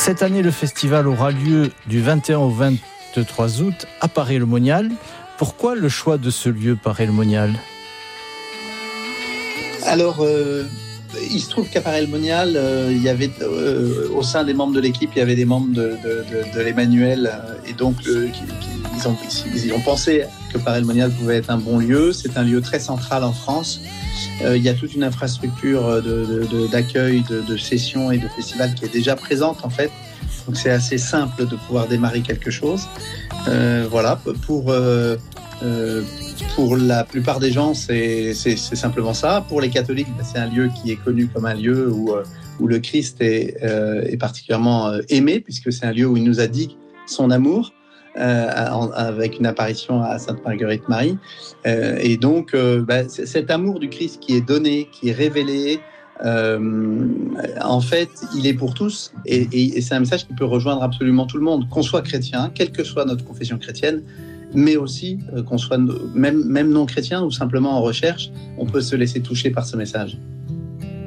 Cette année, le festival aura lieu du 21 au 23 août à Paray-le-Monial. Pourquoi le choix de ce lieu, Paray-le-Monial ? Alors, il se trouve qu'à Paray-le-Monial, il y avait, au sein des membres de l'équipe, il y avait des membres de l'Emmanuel, et donc ils ont pensé que Paray-le-Monial pouvait être un bon lieu. C'est un lieu très central en France. Il y a toute une infrastructure d'accueil, de sessions et de festivals qui est déjà présente en fait. Donc c'est assez simple de pouvoir démarrer quelque chose. Voilà, pour la plupart des gens, c'est simplement ça. Pour les catholiques, c'est un lieu qui est connu comme un lieu où le Christ est particulièrement aimé, puisque c'est un lieu où il nous a dit son amour, avec une apparition à Sainte Marguerite Marie. Et donc, cet amour du Christ qui est donné, qui est révélé, en fait, il est pour tous. Et c'est un message qui peut rejoindre absolument tout le monde, qu'on soit chrétien, quelle que soit notre confession chrétienne, mais aussi qu'on soit même non chrétien ou simplement en recherche, on peut se laisser toucher par ce message.